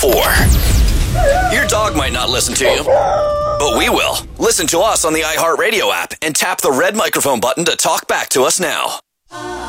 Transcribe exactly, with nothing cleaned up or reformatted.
four. Your dog might not listen to you, but we will. Listen to us on the iHeartRadio app and tap the red microphone button to talk back to us now.